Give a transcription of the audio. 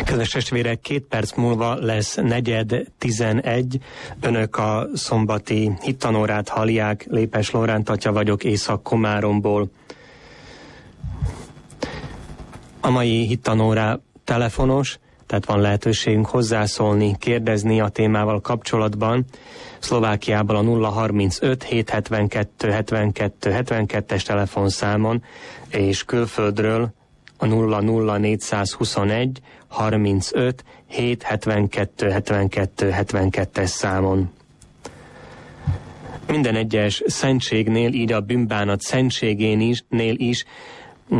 Kedves testvérek, 2 perc múlva lesz 4:11. Önök a szombati hittanórát hallják. Lépes Lóránt atya vagyok Észak-Komáromból. A mai hittanórá telefonos, tehát van lehetőségünk hozzászólni, kérdezni a témával kapcsolatban. Szlovákiából a 035 772 72 72-es telefonszámon, és külföldről a 00421 35 772 72 72-es számon. Minden egyes szentségnél, így a bűnbánat szentségénél is